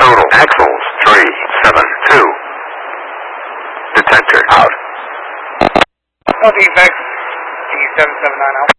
total. Axles 372. Detector out. No defects. D779 out.